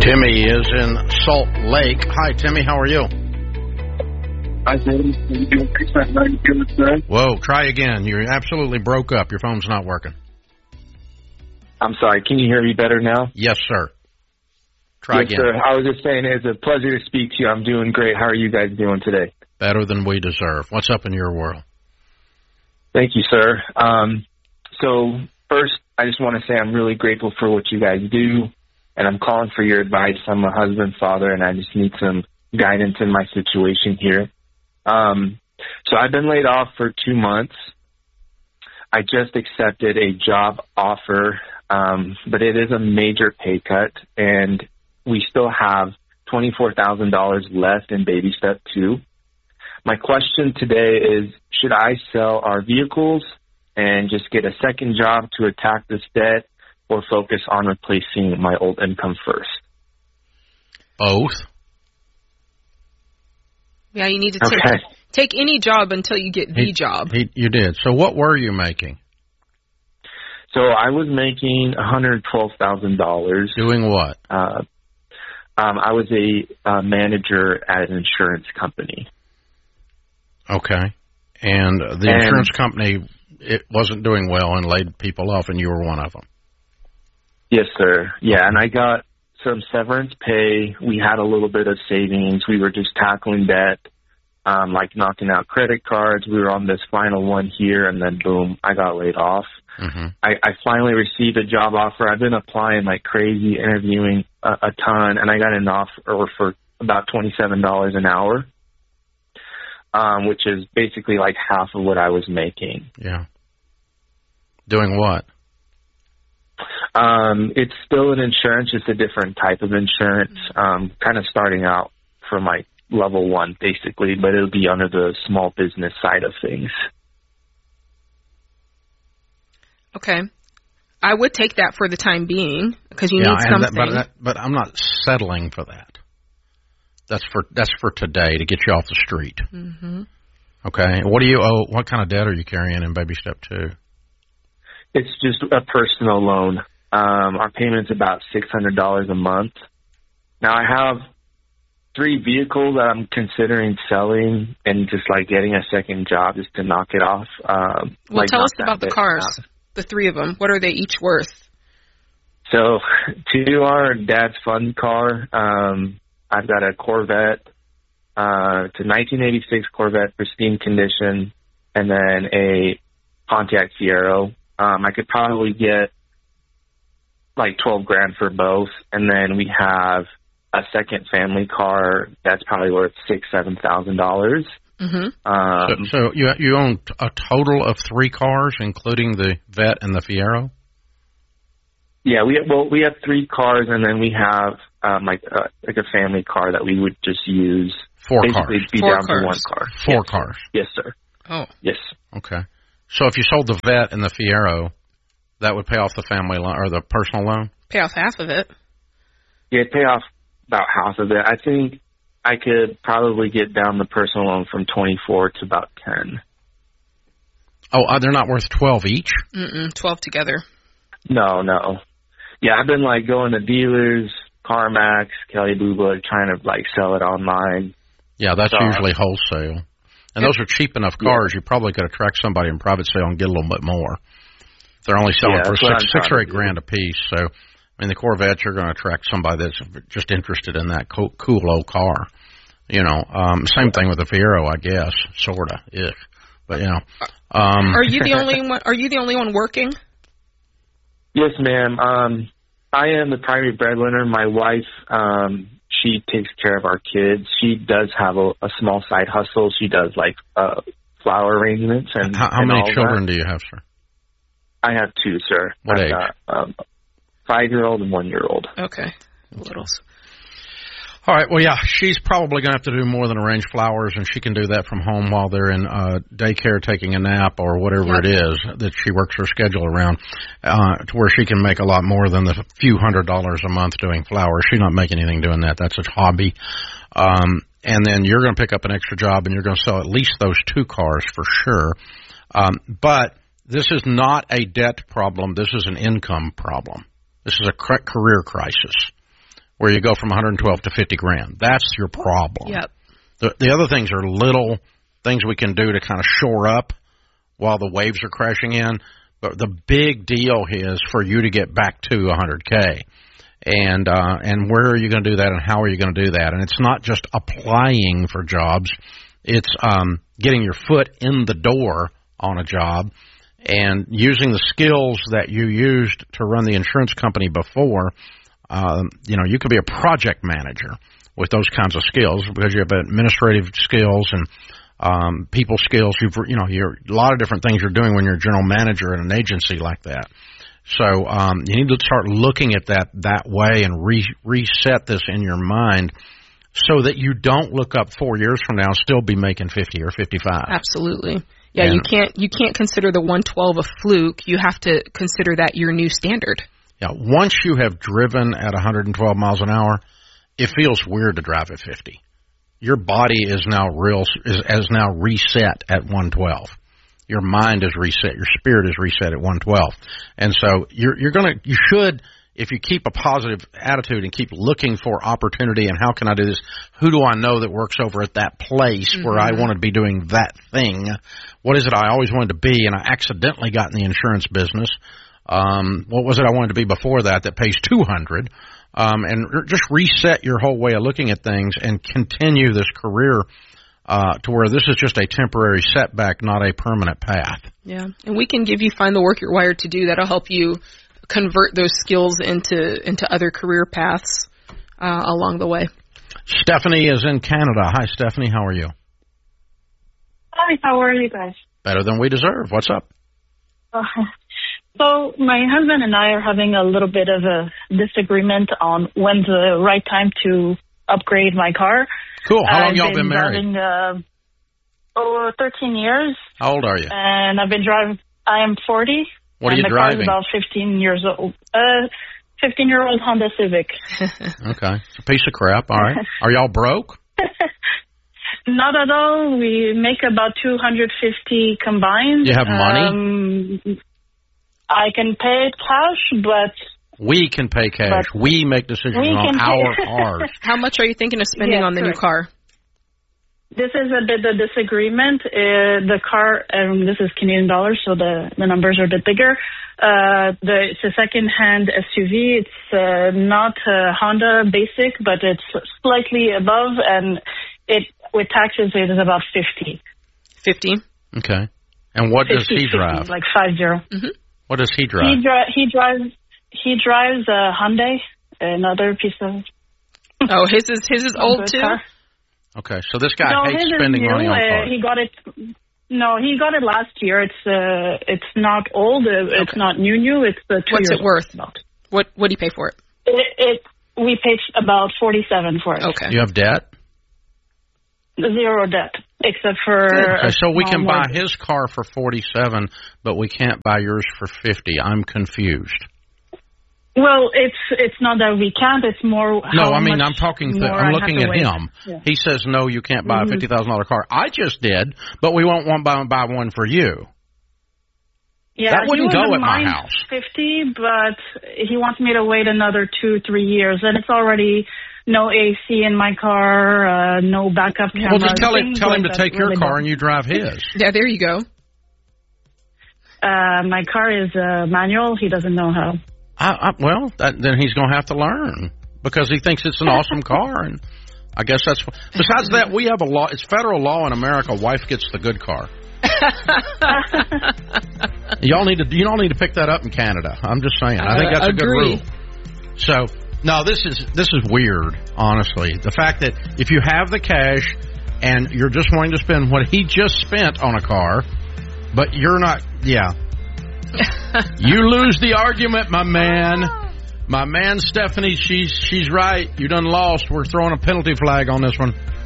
Timmy is in Salt Lake. Hi, Timmy. How are you? Hi, Tim. Whoa, try again. You absolutely broke up. Your phone's not working. I'm sorry. Can you hear me better now? Yes, sir. Try again. Sir. I was just saying it's a pleasure to speak to you. I'm doing great. How are you guys doing today? Better than we deserve. What's up in your world? Thank you, sir. So first, I just want to say I'm really grateful for what you guys do, and I'm calling for your advice. I'm a husband, father, and I just need some guidance in my situation here. So I've been laid off for 2 months. I just accepted a job offer, but it is a major pay cut, and we still have $24,000 left in baby step 2. My question today is, should I sell our vehicles and just get a second job to attack this debt, or focus on replacing my old income first? Both. Yeah, you need to Okay. take any job until you get the job. You did. So what were you making? So I was making $112,000. Doing what? I was a manager at an insurance company. Okay. And the insurance company, it wasn't doing well and laid people off, and you were one of them. Yes, sir. Yeah, and I got some severance pay. We had a little bit of savings. We were just tackling debt, like knocking out credit cards. We were on this final one here, and then boom, I got laid off. Mm-hmm. I finally received a job offer. I've been applying like crazy, interviewing a ton, and I got an offer for about $27 an hour, which is basically like half of what I was making. Yeah. Doing what? It's still an insurance, just a different type of insurance, kind of starting out from like level 1, basically, but it'll be under the small business side of things. Okay. I would take that for the time being, because you need something. But I'm not settling for that. That's for today, to get you off the street. Mm-hmm. Okay. What do you owe? What kind of debt are you carrying in baby step 2? It's just a personal loan. Our payment's about $600 a month. Now, I have 3 vehicles that I'm considering selling and just like getting a second job just to knock it off. Tell us about the cars, the 3 of them. What are they each worth? So 2 are Dad's fun car. I've got a Corvette. It's a 1986 Corvette, pristine condition, and then a Pontiac Fiero. I could probably get like $12,000 for both, and then we have a second family car that's probably worth $6,000-$7,000. Mm-hmm. So you own a total of 3 cars, including the Vet and the Fiero? Yeah, we have 3 cars, and then we have like a family car that we would just use. 4 basically cars. Be 4 down cars. to 1 car. 4 Yes. cars. Yes, sir. Oh. Yes. Okay. So if you sold the Vet and the Fiero, that would pay off the family loan or the personal loan? Pay off half of it. Yeah, pay off about half of it. I think I could probably get down the personal loan from 24 to about 10. Oh, they're not worth 12 each? 12 together. No. Yeah, I've been like going to dealers, CarMax, Kelly Blue Book, trying to like sell it online. Yeah, that's usually wholesale. And those are cheap enough cars, you probably could attract somebody in private sale and get a little bit more. They're only selling for $6 or $8 a piece. So, I mean, the Corvette, you're going to attract somebody that's just interested in that cool old car. You know, same thing with the Fiero, I guess, sort of, ish. But, you know. Are you the only one? Are you the only one working? Yes, ma'am. I am the primary breadwinner. My wife, she takes care of our kids. She does have a small side hustle. She does like flower arrangements and how many children do you have, sir? I have 2, sir. What age? Got, 5-year-old and 1-year-old. Okay, littles. All right. Well, yeah, she's probably going to have to do more than arrange flowers, and she can do that from home while they're in daycare taking a nap or whatever it is that she works her schedule around, to where she can make a lot more than the few $100s a month doing flowers. She's not making anything doing that. That's a hobby. And then you're going to pick up an extra job, and you're going to sell at least those 2 cars for sure. But this is not a debt problem. This is an income problem. This is a career crisis. where you go from 112 to 50 grand. That's your problem. Yep. The other things are little things we can do to kind of shore up while the waves are crashing in. But the big deal is for you to get back to 100K. And where are you going to do that, and how are you going to do that? And it's not just applying for jobs. It's getting your foot in the door on a job and using the skills that you used to run the insurance company before. You could be a project manager with those kinds of skills because you have administrative skills and people skills. You're a lot of different things you're doing when you're a general manager in an agency like that. So you need to start looking at that way and reset this in your mind so that you don't look up 4 years from now and still be making 50 or 55. Absolutely. Yeah, you can't consider the 112 a fluke. You have to consider that your new standard. Yeah, once you have driven at 112 miles an hour, it feels weird to drive at 50. Your body is now reset at 112. Your mind is reset. Your spirit is reset at 112. And so you should, if you keep a positive attitude and keep looking for opportunity and how can I do this? Who do I know that works over at that place where I want to be doing that thing? What is it I always wanted to be and I accidentally got in the insurance business? What was it I wanted to be before that pays $200? And just reset your whole way of looking at things and continue this career to where this is just a temporary setback, not a permanent path. Yeah, and we can find the work you're wired to do. That'll help you convert those skills into other career paths along the way. Stephanie is in Canada. Hi, Stephanie. How are you? Hi, how are you guys? Better than we deserve. What's up? So my husband and I are having a little bit of a disagreement on when's the right time to upgrade my car. Cool. How long y'all been married? Driving, 13 years. How old are you? And I've been driving. I am 40. What are you driving? And the car's about 15 years old. 15-year-old Honda Civic. Okay. It's a piece of crap. All right. Are y'all broke? Not at all. We make about $250 combined. You have money? I can pay it cash, but... We can pay cash. We make decisions on our cars. How much are you thinking of spending on the new car? This is a bit of disagreement. The car, this is Canadian dollars, so the numbers are a bit bigger. It's a second-hand SUV. It's not a Honda Basic, but it's slightly above, and with taxes, it is about 50. 50? Okay. And what does he drive? 50, like 50. Mm-hmm. What does he drive? He drives a Hyundai, another piece of... Oh, his is old too? Car. Okay, so this guy hates spending money on cars. He got it last year. It's not old. It's not new. It's 2 years. What's it worth? What do you pay for it? We paid about $47 for it. Okay. You have debt? Zero debt, except for... Okay, so we can buy his car for $47, but we can't buy yours for $50. I'm confused. Well, it's not that we can't. It's more. No, I mean I'm looking at him. Yeah. He says no, you can't buy a $50,000 car. I just did, but we won't buy one for you. Yeah, that wouldn't go at my house. 50, but he wants me to wait another 2-3 years, and it's already no AC in my car, no backup camera. Well, just tell him to take your car and you drive his. Yeah, there you go. My car is manual. He doesn't know how. Well, then he's going to have to learn because he thinks it's an awesome car, and I guess that's. Besides that, we have a law. It's federal law in America. Wife gets the good car. You all need to pick that up in Canada. I'm just saying. I think that's a good rule. So no, this is weird. Honestly, the fact that if you have the cash and you're just wanting to spend what he just spent on a car, but you're not. Yeah. You lose the argument, my man. My man, Stephanie, she's right. You done lost. We're throwing a penalty flag on this one.